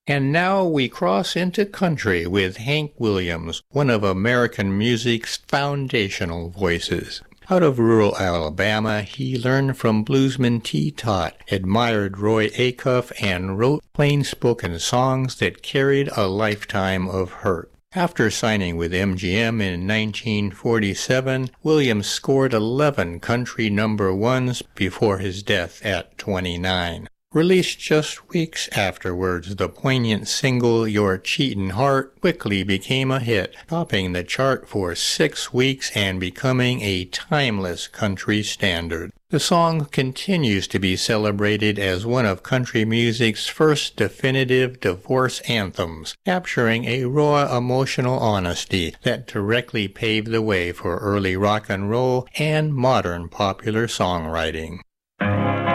And now we cross into country with Hank Williams, one of American music's foundational voices. Out of rural Alabama, he learned from bluesman T. Tot, admired Roy Acuff, and wrote plain-spoken songs that carried a lifetime of hurt. After signing with MGM in 1947, Williams scored 11 country number ones before his death at 29. Released just weeks afterwards, the poignant single Your Cheatin' Heart quickly became a hit, topping the chart for 6 weeks and becoming a timeless country standard. The song continues to be celebrated as one of country music's first definitive divorce anthems, capturing a raw emotional honesty that directly paved the way for early rock and roll and modern popular songwriting.